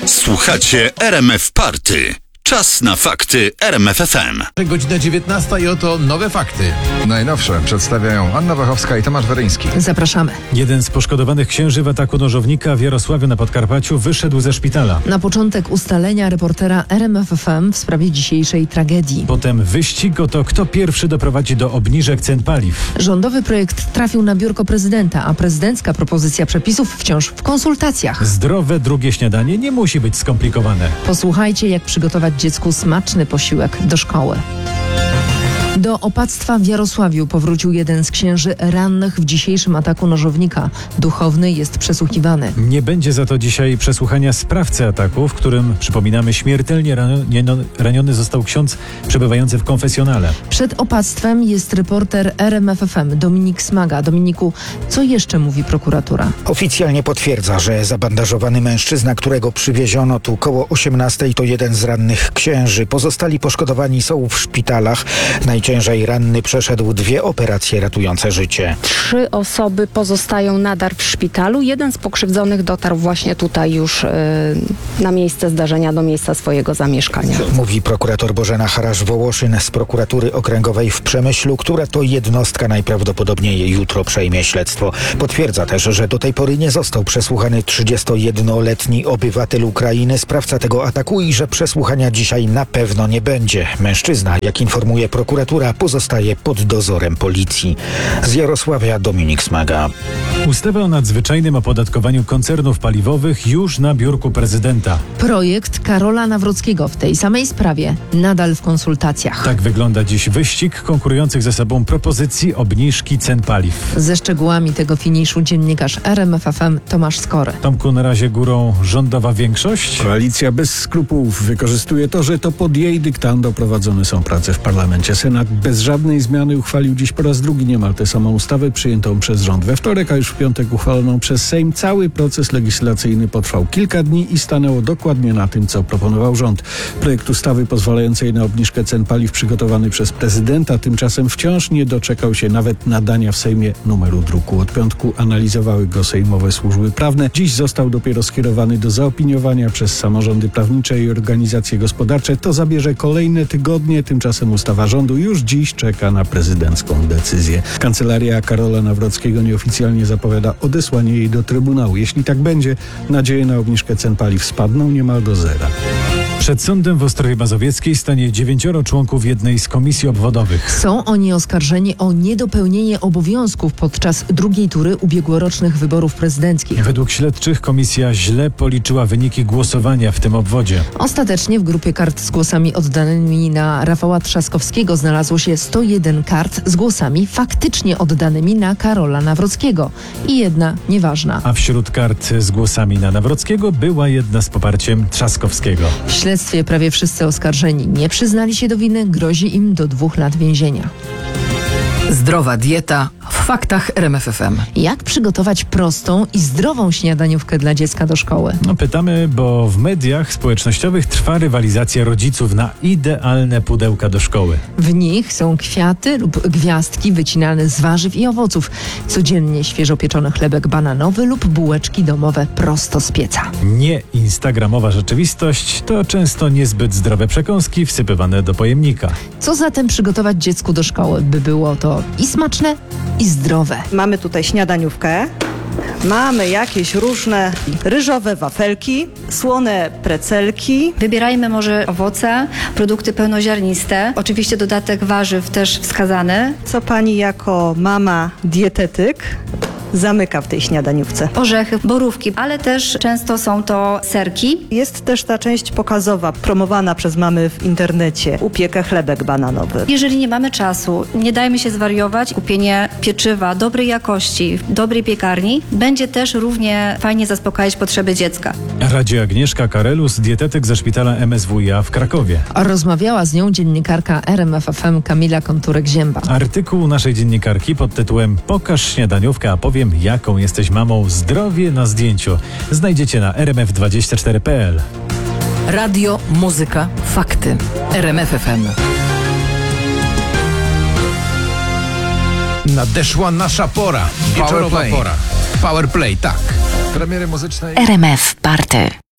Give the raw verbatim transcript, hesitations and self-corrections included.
Słuchacie R M F Party. Czas na fakty R M F F M. Godzina dziewiętnasta i oto nowe fakty. Najnowsze przedstawiają Anna Wachowska i Tomasz Weryński. Zapraszamy. Jeden z poszkodowanych księży w ataku nożownika w Jarosławiu na Podkarpaciu wyszedł ze szpitala. Na początek ustalenia reportera R M F F M w sprawie dzisiejszej tragedii. Potem wyścig o to, kto pierwszy doprowadzi do obniżek cen paliw. Rządowy projekt trafił na biurko prezydenta, a prezydencka propozycja przepisów wciąż w konsultacjach. Zdrowe drugie śniadanie nie musi być skomplikowane. Posłuchajcie, jak przygotować dziecku smaczny posiłek do szkoły. Do opactwa w Jarosławiu powrócił jeden z księży rannych w dzisiejszym ataku nożownika. Duchowny jest przesłuchiwany. Nie będzie za to dzisiaj przesłuchania sprawcy ataku, w którym, przypominamy, śmiertelnie raniony, raniony został ksiądz przebywający w konfesjonale. Przed opactwem jest reporter R M F F M Dominik Smaga. Dominiku, co jeszcze mówi prokuratura? Oficjalnie potwierdza, że zabandażowany mężczyzna, którego przywieziono tu koło osiemnastej, to jeden z rannych księży. Pozostali poszkodowani są w szpitalach. Najciężej ranny przeszedł dwie operacje ratujące życie. Trzy osoby pozostają nadal w szpitalu. Jeden z pokrzywdzonych dotarł właśnie tutaj już yy, na miejsce zdarzenia, do miejsca swojego zamieszkania. Mówi prokurator Bożena Harasz-Wołoszyn z prokuratury okręgowej w Przemyślu, która to jednostka najprawdopodobniej jutro przejmie śledztwo. Potwierdza też, że do tej pory nie został przesłuchany trzydziestojednoletni obywatel Ukrainy, sprawca tego ataku, i że przesłuchania dzisiaj na pewno nie będzie. Mężczyzna, jak informuje prokuratura, pozostaje pod dozorem policji. Z Jarosławia Dominik Smaga. Ustawa o nadzwyczajnym opodatkowaniu koncernów paliwowych już na biurku prezydenta. Projekt Karola Nawrockiego w tej samej sprawie nadal w konsultacjach. Tak wygląda dziś wyścig konkurujących ze sobą propozycji obniżki cen paliw. Ze szczegółami tego finiszu dziennikarz R M F F M Tomasz Skory. Tomku, na razie górą rządowa większość? Koalicja bez skrupułów wykorzystuje to, że to pod jej dyktando prowadzone są prace w parlamencie. Senat bez żadnej zmiany uchwalił dziś po raz drugi niemal tę samą ustawę przyjętą przez rząd we wtorek, a już w piątek uchwaloną przez Sejm. Cały proces legislacyjny potrwał kilka dni i stanęło dokładnie na tym, co proponował rząd. Projekt ustawy pozwalającej na obniżkę cen paliw przygotowany przez prezydenta tymczasem wciąż nie doczekał się nawet nadania w Sejmie numeru druku. Od piątku analizowały go sejmowe służby prawne. Dziś został dopiero skierowany do zaopiniowania przez samorządy prawnicze i organizacje gospodarcze. To zabierze kolejne tygodnie, tymczasem ustawa rządu już dziś czeka na prezydencką decyzję. Kancelaria Karola Nawrockiego nieoficjalnie zapowiada odesłanie jej do Trybunału. Jeśli tak będzie, nadzieje na obniżkę cen paliw spadną niemal do zera. Przed sądem w Ostrowie Mazowieckiej stanie dziewięcioro członków jednej z komisji obwodowych. Są oni oskarżeni o niedopełnienie obowiązków podczas drugiej tury ubiegłorocznych wyborów prezydenckich. Według śledczych komisja źle policzyła wyniki głosowania w tym obwodzie. Ostatecznie w grupie kart z głosami oddanymi na Rafała Trzaskowskiego znalazło się sto jeden kart z głosami faktycznie oddanymi na Karola Nawrockiego i jedna nieważna. A wśród kart z głosami na Nawrockiego była jedna z poparciem Trzaskowskiego. W śledztwie prawie wszyscy oskarżeni nie przyznali się do winy, grozi im do dwóch lat więzienia. Zdrowa dieta w faktach R M F F M. Jak przygotować prostą i zdrową śniadaniówkę dla dziecka do szkoły? No, pytamy, bo w mediach społecznościowych trwa rywalizacja rodziców na idealne pudełka do szkoły. W nich są kwiaty lub gwiazdki wycinane z warzyw i owoców. Codziennie świeżo pieczony chlebek bananowy lub bułeczki domowe prosto z pieca. Nie instagramowa rzeczywistość to często niezbyt zdrowe przekąski wsypywane do pojemnika. Co zatem przygotować dziecku do szkoły, by było to i smaczne, i zdrowe? Mamy tutaj śniadaniówkę. Mamy jakieś różne ryżowe wafelki, słone precelki. Wybierajmy może owoce, produkty pełnoziarniste. Oczywiście dodatek warzyw też wskazany. Co pani jako mama dietetyk zamyka w tej śniadaniówce? Orzechy, borówki, ale też często są to serki. Jest też ta część pokazowa, promowana przez mamy w internecie. Upiekę chlebek bananowy. Jeżeli nie mamy czasu, nie dajmy się zwariować. Kupienie pieczywa dobrej jakości w dobrej piekarni będzie też równie fajnie zaspokajać potrzeby dziecka. Radzi Agnieszka Karelus, dietetyk ze szpitala M S W iA w Krakowie. Rozmawiała z nią dziennikarka R M F F M Kamila Konturek-Zięba. Artykuł naszej dziennikarki pod tytułem Pokaż śniadaniówkę, a powiem jaką jesteś mamą. Zdrowie na zdjęciu znajdziecie na r m f dwadzieścia cztery kropka p l. Radio, muzyka, fakty. R M F F M. Nadeszła nasza pora. Wieczorowa Powerplay. pora. Powerplay, tak. Premiery muzycznej. R M F Party.